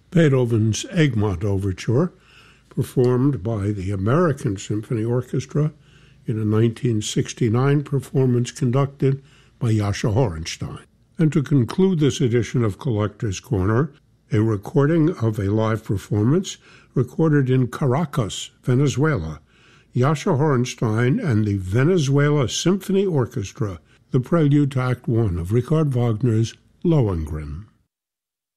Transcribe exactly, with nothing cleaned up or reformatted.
Beethoven's Egmont Overture, performed by the American Symphony Orchestra in a nineteen sixty-nine performance conducted by Jascha Horenstein. And to conclude this edition of Collector's Corner, a recording of a live performance recorded in Caracas, Venezuela, Jascha Horenstein and the Venezuela Symphony Orchestra, the prelude to Act One of Richard Wagner's Lohengrin.